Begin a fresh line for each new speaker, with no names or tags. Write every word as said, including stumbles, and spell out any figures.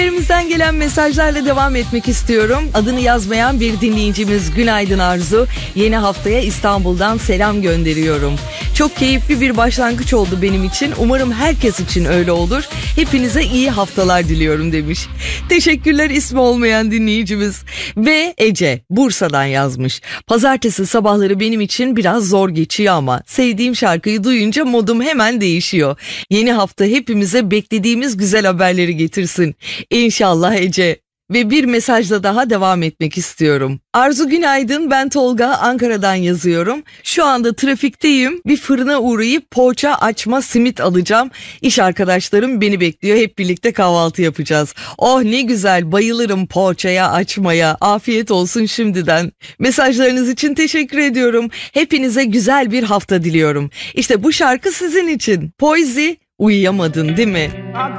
Elimizden gelen mesajlarla devam etmek istiyorum. Adını yazmayan bir dinleyicimiz Günaydın Arzu. Yeni haftaya İstanbul'dan selam gönderiyorum. Çok keyifli bir başlangıç oldu benim için. Umarım herkes için öyle olur. Hepinize iyi haftalar diliyorum demiş. Teşekkürler ismi olmayan dinleyicimiz. Ve Ece Bursa'dan yazmış. Pazartesi sabahları benim için biraz zor geçiyor ama sevdiğim şarkıyı duyunca modum hemen değişiyor. Yeni hafta hepimize beklediğimiz güzel haberleri getirsin. İnşallah Ece. Ve bir mesajla daha devam etmek istiyorum. Arzu günaydın, ben Tolga, Ankara'dan yazıyorum. Şu anda trafikteyim. Bir fırına uğrayıp poğaça, açma, simit alacağım. İş arkadaşlarım beni bekliyor. Hep birlikte kahvaltı yapacağız. Oh ne güzel, bayılırım poğaçaya, açmaya. Afiyet olsun şimdiden. Mesajlarınız için teşekkür ediyorum. Hepinize güzel bir hafta diliyorum. İşte bu şarkı sizin için. Poizi, uyuyamadın değil mi?